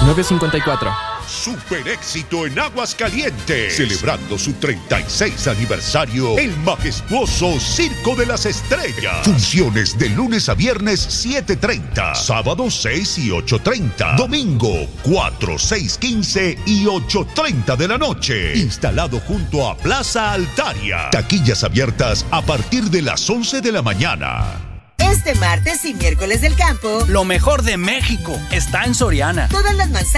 954. Super éxito en Aguascalientes. Celebrando su 36 aniversario, el majestuoso Circo de las Estrellas. Funciones de lunes a viernes 7:30, sábado 6 y 8:30, domingo 4, 6, 15 y 8:30 de la noche. Instalado junto a Plaza Altaria. Taquillas abiertas a partir de las 11 de la mañana. Este martes y miércoles del campo, lo mejor de México está en Soriana. Todas las manzanas